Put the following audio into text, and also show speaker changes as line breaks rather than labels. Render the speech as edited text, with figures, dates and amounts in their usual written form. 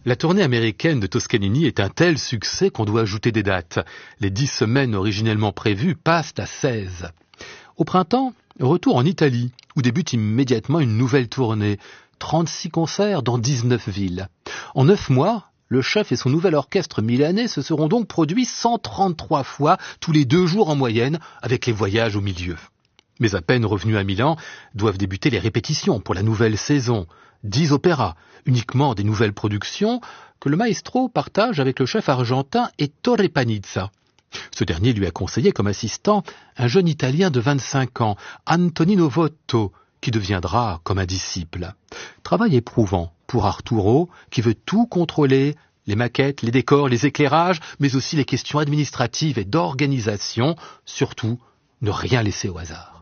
La tournée américaine de Toscanini est un tel succès qu'on doit ajouter des dates. Les 10 semaines originellement prévues passent à 16. Au printemps, retour en Italie, où débute immédiatement une nouvelle tournée. 36 concerts dans 19 villes. En 9 mois, le chef et son nouvel orchestre milanais se seront donc produits 133 fois, tous les 2 jours en moyenne, avec les voyages au milieu. Mais à peine revenus à Milan, doivent débuter les répétitions pour la nouvelle saison. 10 opéras, uniquement des nouvelles productions, que le maestro partage avec le chef argentin Ettore Panizza. Ce dernier lui a conseillé comme assistant un jeune Italien de 25 ans, Antonino Votto, qui deviendra comme un disciple. Travail éprouvant pour Arturo, qui veut tout contrôler, les maquettes, les décors, les éclairages, mais aussi les questions administratives et d'organisation, surtout ne rien laisser au hasard.